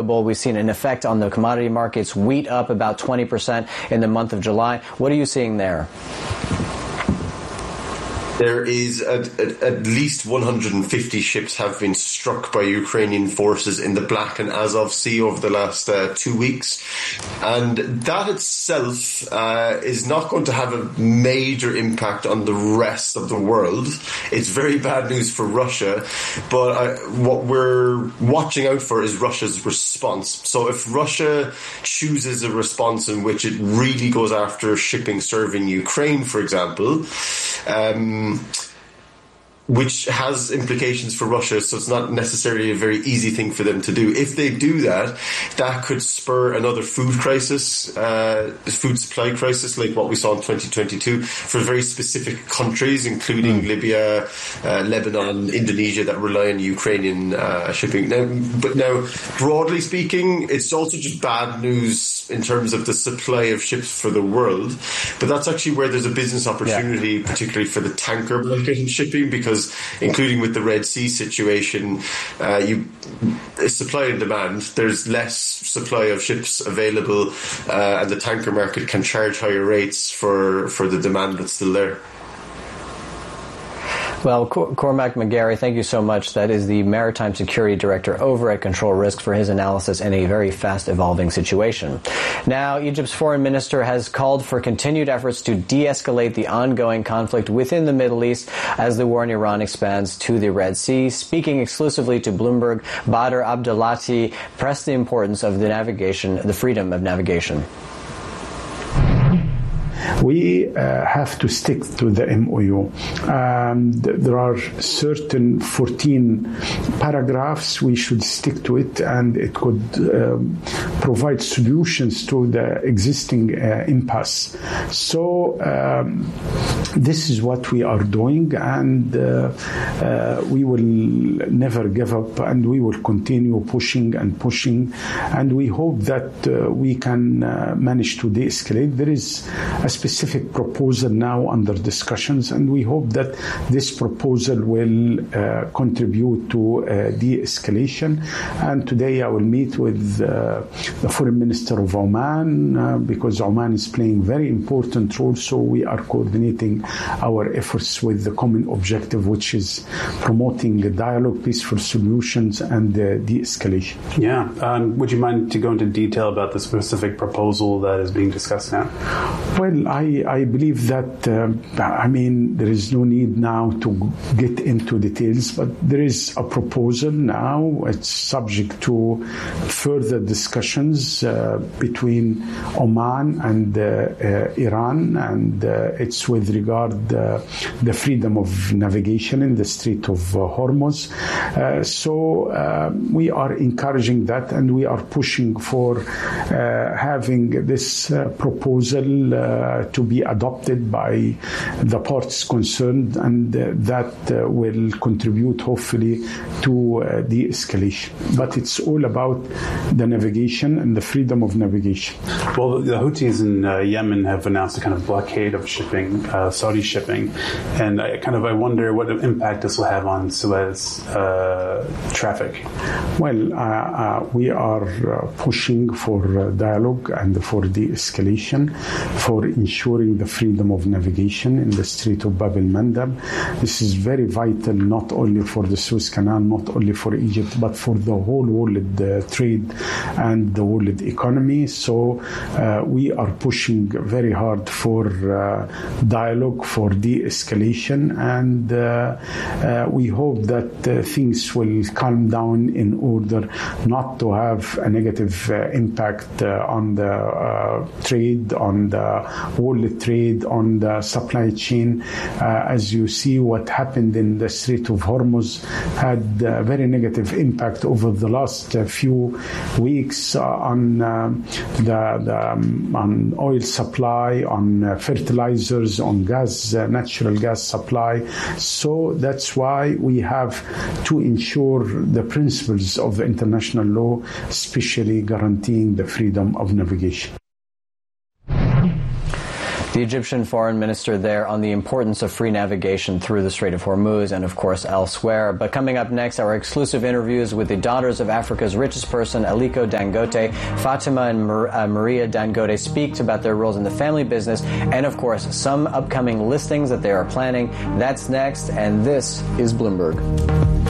notable. We've seen an effect on the commodity markets. Wheat up about 20% in the month of July. What are you seeing there? There is at least 150 ships have been struck by Ukrainian forces in the Black and Azov Sea over the last 2 weeks. And that itself is not going to have a major impact on the rest of the world. It's very bad news for Russia. But what we're watching out for is Russia's response. So if Russia chooses a response in which it really goes after shipping serving Ukraine, for example, which has implications for Russia, so it's not necessarily a very easy thing for them to do. If they do that, that could spur another food crisis, food supply crisis, like what we saw in 2022 for very specific countries, including Libya, Lebanon, Indonesia, that rely on Ukrainian shipping. Now, broadly speaking, it's also just bad news in terms of the supply of ships for the world. But that's actually where there's a business opportunity, particularly for the tanker market in shipping, because including with the Red Sea situation, supply and demand, there's less supply of ships available, and the tanker market can charge higher rates for the demand that's still there. Well, Cormac McGarry, thank you so much. That is the Maritime Security Director over at Control Risk for his analysis in a very fast-evolving situation. Now, Egypt's foreign minister has called for continued efforts to de-escalate the ongoing conflict within the Middle East as the war in Iran expands to the Red Sea. Speaking exclusively to Bloomberg, Badr Abdelati pressed the importance of the freedom of navigation. We have to stick to the MOU. There are certain 14 paragraphs. We should stick to it, and it could provide solutions to the existing impasse. So this is what we are doing, and we will never give up, and we will continue pushing, and we hope that we can manage to de-escalate. There is a specific proposal now under discussions, and we hope that this proposal will contribute to de-escalation. And today I will meet with the Foreign Minister of Oman because Oman is playing a very important role, so we are coordinating our efforts with the common objective, which is promoting dialogue, peaceful solutions, and de-escalation. Yeah. Would you mind to go into detail about the specific proposal that is being discussed now? Well, I believe that, there is no need now to get into details, but there is a proposal now. It's subject to further discussions between Oman and Iran, and it's with regard the freedom of navigation in the Strait of Hormuz. So we are encouraging that, and we are pushing for having this proposal to be adopted by the parties concerned, and that will contribute hopefully to de-escalation. But it's all about the navigation and the freedom of navigation. Well, the Houthis in Yemen have announced a kind of blockade of shipping, Saudi shipping, and I wonder what impact this will have on Suez traffic. Well, we are pushing for dialogue and for de-escalation, for ensuring the freedom of navigation in the Strait of Bab el-Mandab. This is very vital, not only for the Suez Canal, not only for Egypt, but for the whole world trade and the world economy. So we are pushing very hard for dialogue, for de-escalation, and we hope that things will calm down in order not to have a negative impact on the trade, on the world trade, on the supply chain. As you see, what happened in the Strait of Hormuz had a very negative impact over the last few weeks on on oil supply, on fertilizers, on gas, natural gas supply. So that's why we have to ensure the principles of international law, especially guaranteeing the freedom of navigation. The The Egyptian foreign minister there on the importance of free navigation through the Strait of Hormuz and, of course, elsewhere. But coming up next, our exclusive interviews with the daughters of Africa's richest person, Aliko Dangote. Fatima and Maria Dangote speak about their roles in the family business and, of course, some upcoming listings that they are planning. That's next, and this is Bloomberg.